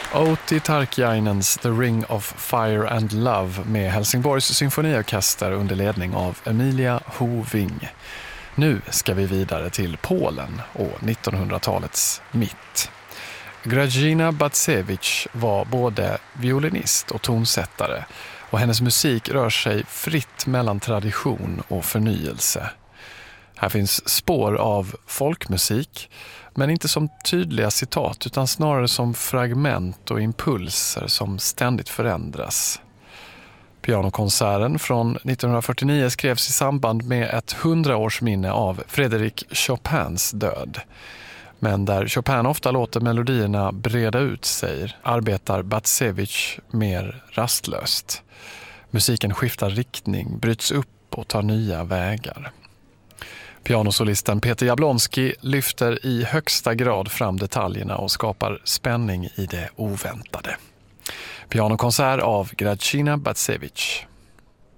Outi Tarkiainens The Ring of Fire and Love med Helsingborgs symfoniorkester under ledning av Emilia Hoving. Nu ska vi vidare till Polen och 1900-talets mitt. Grażyna Bacewicz var både violinist och tonsättare och hennes musik rör sig fritt mellan tradition och förnyelse. Här finns spår av folkmusik, men inte som tydliga citat utan snarare som fragment och impulser som ständigt förändras. Pianokonserten från 1949 skrevs i samband med ett 100-årsminne av Frédéric Chopins död. Men där Chopin ofta låter melodierna breda ut sig arbetar Bacewicz mer rastlöst. Musiken skiftar riktning, bryts upp och tar nya vägar. Pianosolisten Peter Jablonski lyfter i högsta grad fram detaljerna och skapar spänning i det oväntade. Pianokonsert av Grażyna Bacewicz.